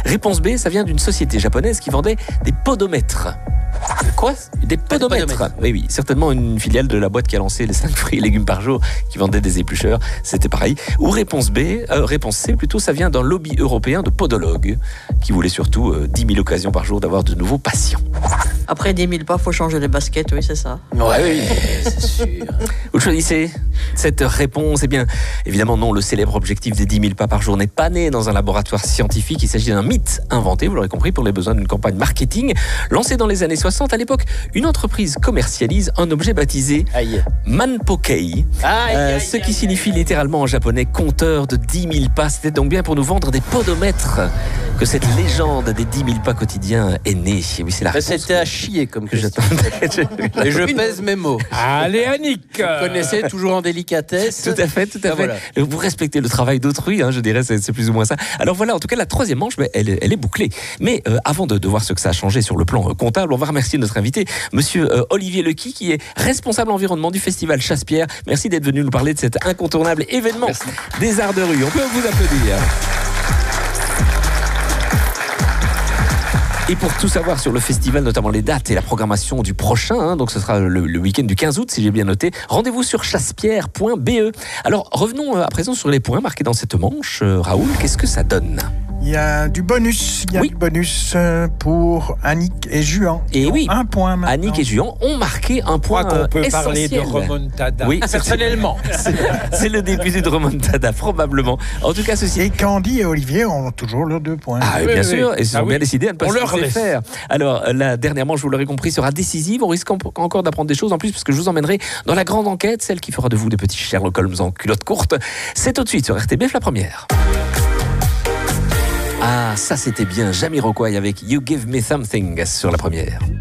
Réponse B, ça vient d'une société japonaise qui vendait des podomètres. Quoi ? Des podomètres. Oui, certainement une filiale de la boîte qui a lancé les 5 fruits et légumes par jour, qui vendait des éplucheurs, c'était pareil. Ou réponse C, plutôt, ça vient d'un lobby européen de podologues, qui voulait surtout 10 000 occasions par jour d'avoir de nouveaux patients. Après 10 000 pas, faut changer les baskets, oui, c'est ça. Oui, c'est sûr. Vous choisissez cette réponse? Eh bien, évidemment non, le célèbre objectif des 10 000 pas par jour n'est pas né dans un laboratoire scientifique. Il s'agit d'un mythe inventé, vous l'aurez compris, pour les besoins d'une campagne marketing. Lancée dans les années 60, à l'époque, une entreprise commercialise un objet baptisé Manpokei, ce qui signifie littéralement en japonais compteur de 10 000 pas. C'était donc bien pour nous vendre des podomètres que cette légende des 10 000 pas quotidiens est née. Et oui, c'est la réponse. C'était à chier comme que question. Et je pèse mes mots. Allez, Annick. Vous connaissez, toujours en délicatesse. Tout à fait. Voilà. Vous respectez le travail d'autrui, je dirais, c'est plus ou moins ça. Alors voilà, en tout cas, la troisième manche, elle est bouclée. Mais avant de voir ce que ça a changé sur le plan comptable, on va remercier notre invité, monsieur Olivier Lequy, qui est responsable environnement du festival Chasse-Pierre. Merci d'être venu nous parler de cet incontournable événement des arts de rue. On peut vous applaudir. Et pour tout savoir sur le festival, notamment les dates et la programmation du prochain, donc ce sera le week-end du 15 août, si j'ai bien noté, rendez-vous sur chassepierre.be. Alors, revenons à présent sur les points marqués dans cette manche. Raoul, qu'est-ce que ça donne ? Il y a du bonus. Du bonus pour Annick et Juan. Et oui, un point maintenant. Annick et Juan ont marqué un point essentiel. On peut parler de remontada. Oui, personnellement. C'est le début d'une remontada, probablement. En tout cas, ceci. Et Candy et Olivier ont toujours leurs 2 points. Ah, bien sûr, et ils sont bien décidés à ne pas se laisser faire. Alors, la dernière manche, vous l'aurez compris, sera décisive. On risque encore d'apprendre des choses en plus, parce que je vous emmènerai dans la grande enquête, celle qui fera de vous des petits Sherlock Holmes en culotte courte. C'est tout de suite sur RTBF, la première. Ah, ça c'était bien, Jamiroquai avec You Give Me Something sur la première.